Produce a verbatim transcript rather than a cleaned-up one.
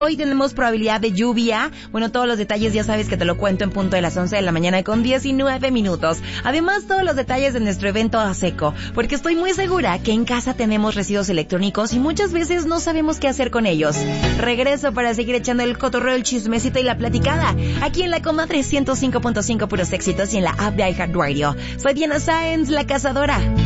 Hoy tenemos probabilidad de lluvia. Bueno, todos los detalles ya sabes que te lo cuento en punto de las once de la mañana con diecinueve minutos. Además, todos los detalles de nuestro evento a seco, porque estoy muy segura que en casa tenemos residuos electrónicos y muchas veces no sabemos qué hacer con ellos. Regreso para seguir echando el cotorreo, el chismecito y la platicada, aquí en La Comadre ciento cinco punto cinco puros éxitos y en la app de iHeartRadio. Soy Diana Sáenz, la cazadora.